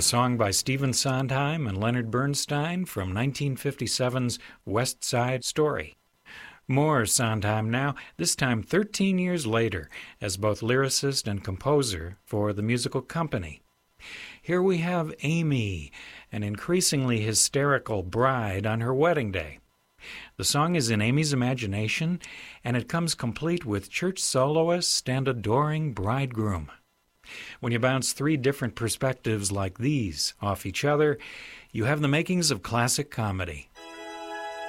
a song by Stephen Sondheim and Leonard Bernstein from 1957's West Side Story. More Sondheim now, this time 13 years later, as both lyricist and composer for the musical company. Here we have Amy, an increasingly hysterical bride on her wedding day. The song is in Amy's imagination, and it comes complete with church soloist and adoring bridegroom. When you bounce three different perspectives like these off each other, you have the makings of classic comedy.